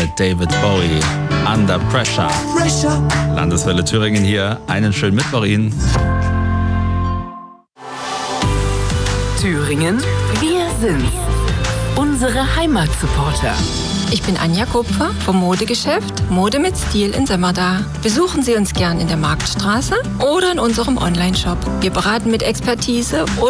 mit David Bowie. Under Pressure. Landeswelle Thüringen hier. Einen schönen Mittwoch Ihnen. Thüringen, wir sind's. Unsere Heimatsupporter. Ich bin Anja Kupfer vom Modegeschäft Mode mit Stil in Sömmerda. Besuchen Sie uns gern in der Marktstraße oder in unserem Onlineshop. Wir beraten mit Expertise und